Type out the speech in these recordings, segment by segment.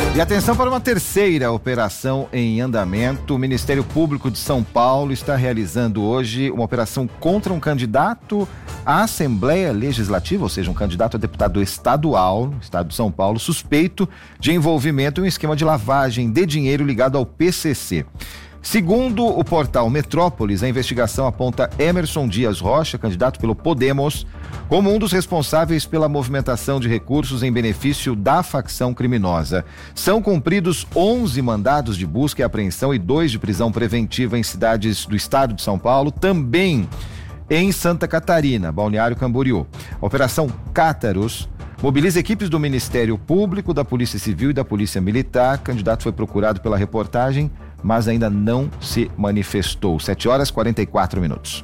E atenção para uma terceira operação em andamento. O Ministério Público de São Paulo está realizando hoje uma operação contra um candidato à Assembleia Legislativa, ou seja, um candidato a deputado estadual, no estado de São Paulo, suspeito de envolvimento em um esquema de lavagem de dinheiro ligado ao PCC. Segundo o portal Metrópolis, a investigação aponta Emerson Dias Rocha, candidato pelo Podemos, como um dos responsáveis pela movimentação de recursos em benefício da facção criminosa. São cumpridos 11 mandados de busca e apreensão e 2 de prisão preventiva em cidades do estado de São Paulo, também em Santa Catarina, Balneário Camboriú. A Operação Cátaros mobiliza equipes do Ministério Público, da Polícia Civil e da Polícia Militar. O candidato foi procurado pela reportagem, mas ainda não se manifestou. 7h44.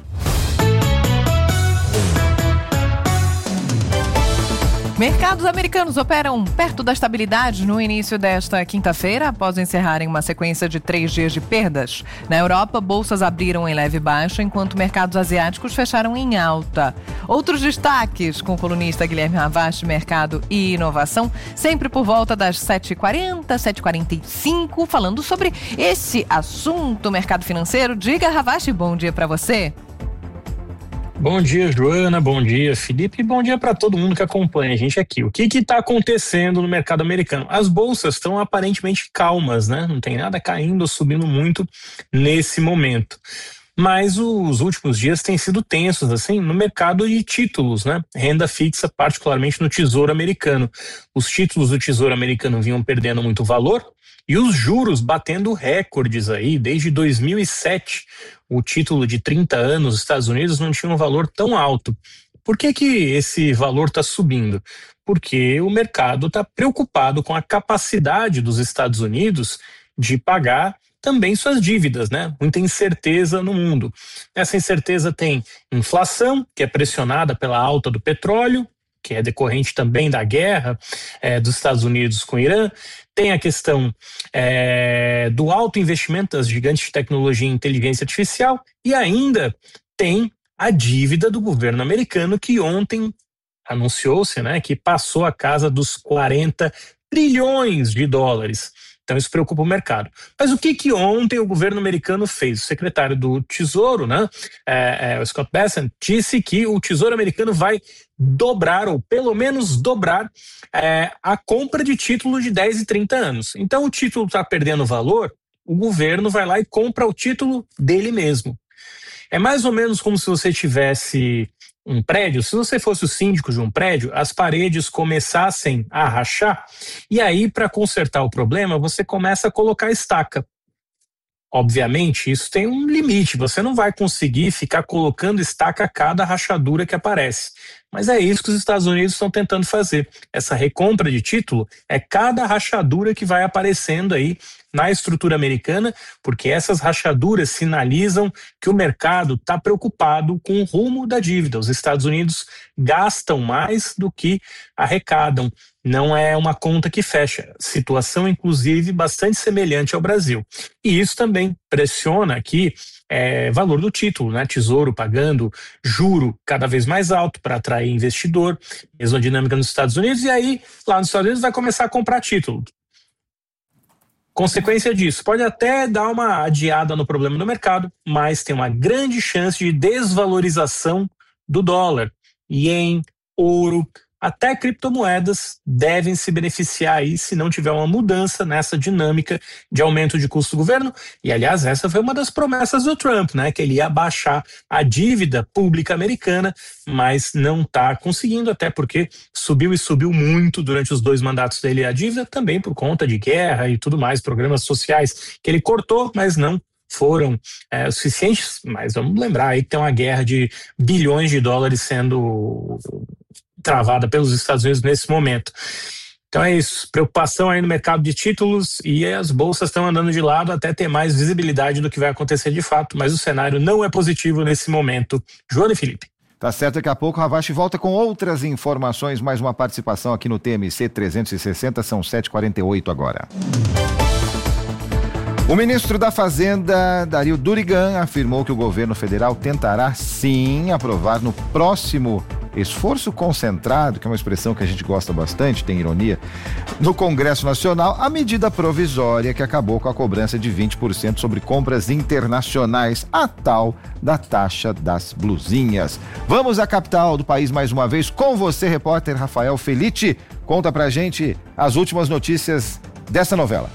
Mercados americanos operam perto da estabilidade no início desta quinta-feira, após encerrarem uma sequência de 3 dias de perdas. Na Europa, bolsas abriram em leve baixa, enquanto mercados asiáticos fecharam em alta. Outros destaques com o colunista Guilherme Ravache, mercado e inovação, sempre por volta das 7h40, 7h45, falando sobre esse assunto, mercado financeiro. Diga, Ravache, bom dia para você. Bom dia, Joana, bom dia, Felipe, e bom dia para todo mundo que acompanha a gente aqui. O que está acontecendo no mercado americano? As bolsas estão aparentemente calmas, né? Não tem nada caindo ou subindo muito nesse momento. Mas os últimos dias têm sido tensos, assim, no mercado de títulos, né? Renda fixa, particularmente no Tesouro Americano. Os títulos do Tesouro Americano vinham perdendo muito valor, e os juros batendo recordes aí, desde 2007, o título de 30 anos dos Estados Unidos não tinha um valor tão alto. Por que esse valor está subindo? Porque o mercado está preocupado com a capacidade dos Estados Unidos de pagar também suas dívidas, né? Muita incerteza no mundo. Essa incerteza tem inflação, que é pressionada pela alta do petróleo, que é decorrente também da guerra dos Estados Unidos com o Irã. Tem a questão do alto investimento das gigantes de tecnologia e inteligência artificial, e ainda tem a dívida do governo americano, que ontem anunciou-se, né, que passou a casa dos 40 trilhões de dólares. Então isso preocupa o mercado. Mas o que ontem o governo americano fez? O secretário do Tesouro, né, o Scott Bessent, disse que o Tesouro americano vai dobrar, ou pelo menos dobrar, a compra de títulos de 10 e 30 anos. Então o título está perdendo valor, o governo vai lá e compra o título dele mesmo. É mais ou menos como se você tivesse um prédio, se você fosse o síndico de um prédio, as paredes começassem a rachar, e aí, para consertar o problema, você começa a colocar estaca. Obviamente, isso tem um limite, você não vai conseguir ficar colocando estaca a cada rachadura que aparece. Mas é isso que os Estados Unidos estão tentando fazer. Essa recompra de título é cada rachadura que vai aparecendo aí na estrutura americana, porque essas rachaduras sinalizam que o mercado está preocupado com o rumo da dívida. Os Estados Unidos gastam mais do que arrecadam. Não é uma conta que fecha. Situação, inclusive, bastante semelhante ao Brasil. E isso também pressiona aqui valor do título, né? Tesouro pagando juro cada vez mais alto para atrair investidor, mesma dinâmica nos Estados Unidos, e aí lá nos Estados Unidos vai começar a comprar título. Consequência disso, pode até dar uma adiada no problema do mercado, mas tem uma grande chance de desvalorização do dólar, ien, ouro, até criptomoedas devem se beneficiar aí se não tiver uma mudança nessa dinâmica de aumento de custo do governo. E, aliás, essa foi uma das promessas do Trump, né? Que ele ia baixar a dívida pública americana, mas não está conseguindo, até porque subiu e subiu muito durante os 2 mandatos dele a dívida, também por conta de guerra e tudo mais, programas sociais que ele cortou, mas não foram suficientes. Mas vamos lembrar aí que tem uma guerra de bilhões de dólares sendo travada pelos Estados Unidos nesse momento. Então é isso, preocupação aí no mercado de títulos, e as bolsas estão andando de lado até ter mais visibilidade do que vai acontecer de fato, mas o cenário não é positivo nesse momento. Joana e Felipe. Tá certo, daqui a pouco o Ravache volta com outras informações, mais uma participação aqui no TMC 360, são 7h48 agora. O ministro da Fazenda, Dario Durigan, afirmou que o governo federal tentará sim aprovar no próximo esforço concentrado, que é uma expressão que a gente gosta bastante, tem ironia, no Congresso Nacional, a medida provisória que acabou com a cobrança de 20% sobre compras internacionais, a tal da taxa das blusinhas. Vamos à capital do país mais uma vez com você, repórter Rafael Felite. Conta pra gente as últimas notícias dessa novela.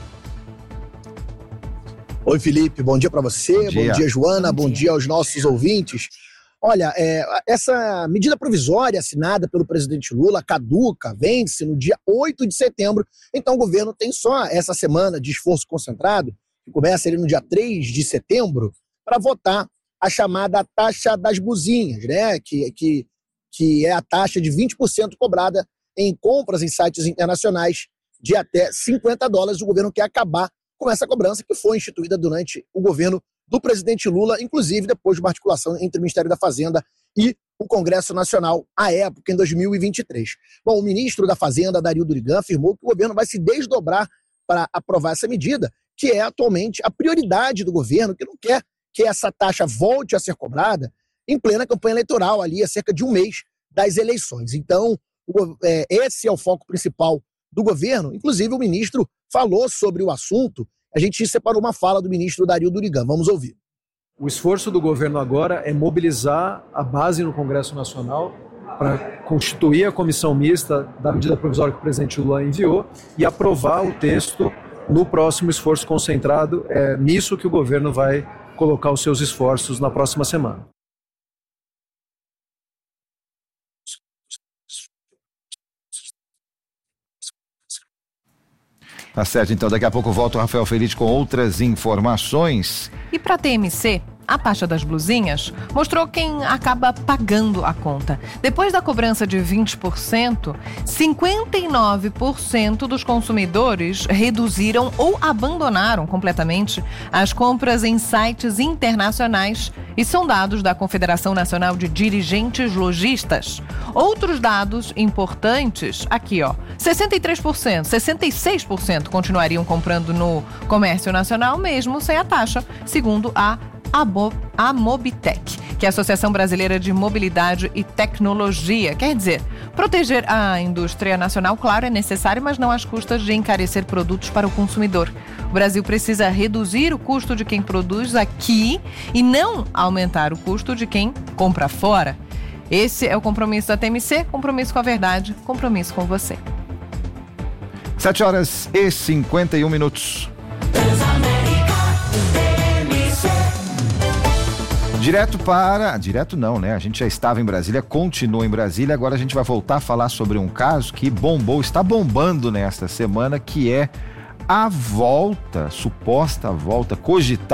Oi, Felipe, bom dia para você, bom dia, Joana, bom dia aos nossos ouvintes. Olha, essa medida provisória assinada pelo presidente Lula caduca, vence no dia 8 de setembro, então o governo tem só essa semana de esforço concentrado, que começa ali no dia 3 de setembro, para votar a chamada taxa das blusinhas, né? Que é a taxa de 20% cobrada em compras em sites internacionais de até $50. O governo quer acabar com essa cobrança que foi instituída durante o governo do presidente Lula, inclusive depois de uma articulação entre o Ministério da Fazenda e o Congresso Nacional, à época, em 2023. Bom, o ministro da Fazenda, Dario Durigan, afirmou que o governo vai se desdobrar para aprovar essa medida, que é atualmente a prioridade do governo, que não quer que essa taxa volte a ser cobrada em plena campanha eleitoral, ali há cerca de um mês das eleições. Então, esse é o foco principal do governo. Inclusive, o ministro falou sobre o assunto. A gente separou uma fala do ministro Dario Durigan. Vamos ouvir. O esforço do governo agora é mobilizar a base no Congresso Nacional para constituir a comissão mista da medida provisória que o presidente Lula enviou e aprovar o texto no próximo esforço concentrado. É nisso que o governo vai colocar os seus esforços na próxima semana. Tá certo, então daqui a pouco volta o Rafael Felite com outras informações. E para a TMC, a taxa das blusinhas mostrou quem acaba pagando a conta. Depois da cobrança de 20%, 59% dos consumidores reduziram ou abandonaram completamente as compras em sites internacionais. E são dados da Confederação Nacional de Dirigentes Lojistas. Outros dados importantes, aqui ó, 63%, 66% continuariam comprando no comércio nacional mesmo sem a taxa, segundo a Mobitec, que é a Associação Brasileira de Mobilidade e Tecnologia. Quer dizer, proteger a indústria nacional, claro, é necessário, mas não às custas de encarecer produtos para o consumidor. O Brasil precisa reduzir o custo de quem produz aqui e não aumentar o custo de quem compra fora. Esse é o compromisso da TMC, compromisso com a verdade, compromisso com você. 7h51. Direto não, né? A gente já estava em Brasília, continua em Brasília, agora a gente vai voltar a falar sobre um caso que está bombando nesta semana, que é a suposta volta, cogitada